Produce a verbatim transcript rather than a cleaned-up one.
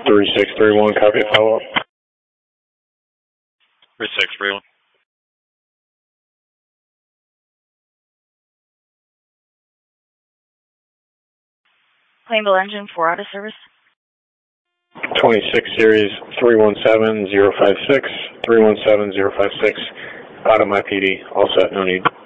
three six three one, copy a follow-up. three six three one. Plainville Engine for auto service. twenty-six series three one seven zero five six, three one seven zero five six, Auto My P D, all set, no need.